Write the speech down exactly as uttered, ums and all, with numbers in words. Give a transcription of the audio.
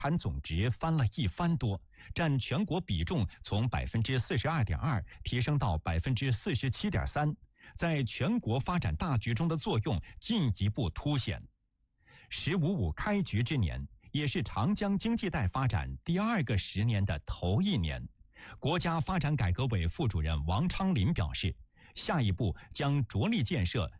产总值翻了一番多，占全国比重从百分之四十二点二提升到百分之四十七点三，在全国发展大局中的作用进一步凸显。十五五开局之年，也是长江经济带发展第二个十年的头一年。国家发展改革委副主任王昌林表示，下一步将着力建设